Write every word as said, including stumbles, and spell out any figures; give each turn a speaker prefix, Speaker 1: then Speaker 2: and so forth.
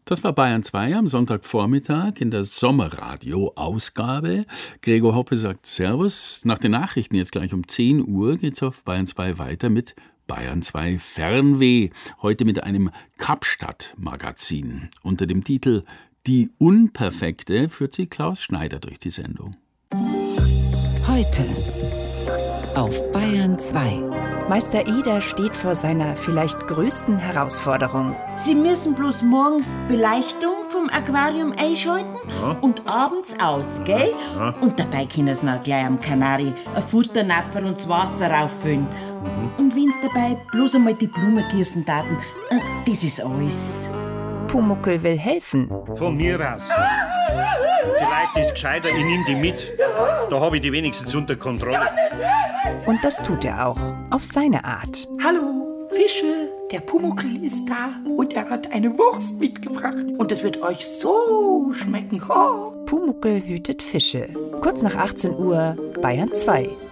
Speaker 1: Das war Bayern zwei am Sonntagvormittag in der Sommerradio-Ausgabe. Gregor Hoppe sagt Servus. Nach den Nachrichten jetzt gleich um zehn Uhr geht's auf Bayern zwei weiter mit Bayern zwei Fernweh. Heute mit einem Kapstadt-Magazin. Unter dem Titel Die Unperfekte führt sie Klaus Schneider durch die Sendung.
Speaker 2: Heute auf Bayern zwei.
Speaker 3: Meister Eder steht vor seiner vielleicht größten Herausforderung.
Speaker 4: Sie müssen bloß morgens die Beleuchtung vom Aquarium einschalten ja. und abends aus, gell? Ja. Und dabei können Sie noch gleich am Kanari ein Futternapfer und das Wasser rauffüllen. Mhm. Und wenn Sie dabei bloß einmal die Blumen gießen taten, das ist alles.
Speaker 3: Pumuckl will helfen.
Speaker 5: Von mir aus. Vielleicht ist es gescheiter, ich nehme die mit. Da habe ich die wenigstens unter Kontrolle.
Speaker 3: Und das tut er auch, auf seine Art.
Speaker 6: Hallo, Fische, der Pumuckl ist da und er hat eine Wurst mitgebracht. Und es wird euch so schmecken. Oh.
Speaker 3: Pumuckl hütet Fische. Kurz nach achtzehn Uhr, Bayern zwei.